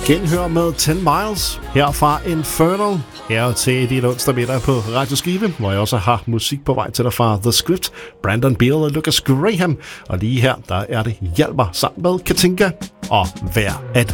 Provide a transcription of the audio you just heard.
Genhør med 10 Miles her fra Infernal. Her til dit onsdag middag på Radio Skive, hvor jeg også har musik på vej til dig fra The Script, Brandon Beal og Lucas Graham. Og lige her, der er det Hjalmar sammen med Katinka og Vær at